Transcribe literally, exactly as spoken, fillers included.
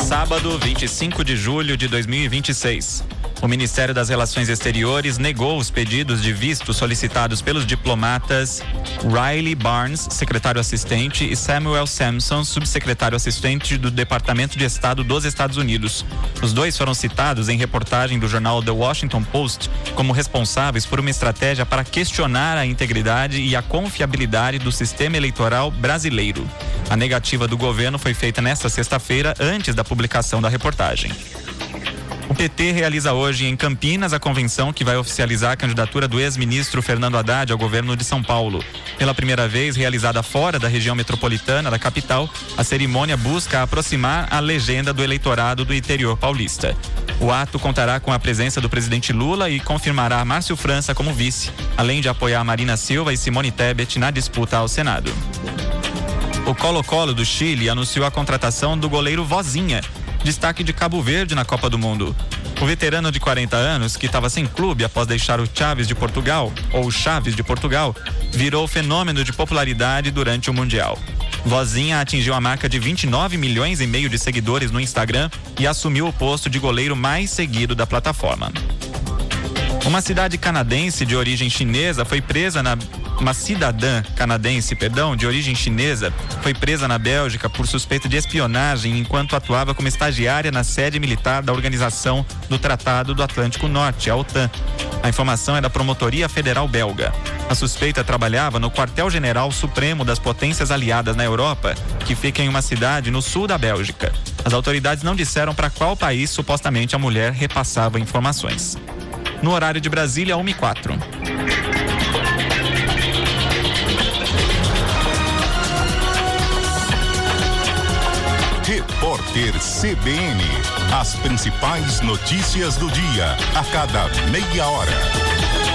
Sábado, vinte e cinco de julho de dois mil e vinte e seis. O Ministério das Relações Exteriores negou os pedidos de visto solicitados pelos diplomatas Riley Barnes, secretário assistente, e Samuel Sampson, subsecretário assistente do Departamento de Estado dos Estados Unidos. Os dois foram citados em reportagem do jornal The Washington Post como responsáveis por uma estratégia para questionar a integridade e a confiabilidade do sistema eleitoral brasileiro. A negativa do governo foi feita nesta sexta-feira, antes da publicação da reportagem. O P T realiza hoje em Campinas a convenção que vai oficializar a candidatura do ex-ministro Fernando Haddad ao governo de São Paulo. Pela primeira vez realizada fora da região metropolitana da capital, a cerimônia busca aproximar a legenda do eleitorado do interior paulista. O ato contará com a presença do presidente Lula e confirmará Márcio França como vice, além de apoiar Marina Silva e Simone Tebet na disputa ao Senado. O Colo-Colo do Chile anunciou a contratação do goleiro Vozinha, destaque de Cabo Verde na Copa do Mundo. O veterano de quarenta anos, que estava sem clube após deixar o Chaves de Portugal, ou Chaves de Portugal, virou fenômeno de popularidade durante o Mundial. Vozinha atingiu a marca de vinte e nove milhões e meio de seguidores no Instagram e assumiu o posto de goleiro mais seguido da plataforma. Uma cidade canadense de origem chinesa foi presa na... Uma cidadã canadense, perdão, de origem chinesa, foi presa na Bélgica por suspeita de espionagem enquanto atuava como estagiária na sede militar da Organização do Tratado do Atlântico Norte, a OTAN. A informação é da Promotoria Federal Belga. A suspeita trabalhava no Quartel-General Supremo das Potências Aliadas na Europa, que fica em uma cidade no sul da Bélgica. As autoridades não disseram para qual país supostamente a mulher repassava informações. No horário de Brasília, uma e quatro. Repórter C B N. As principais notícias do dia, a cada meia hora.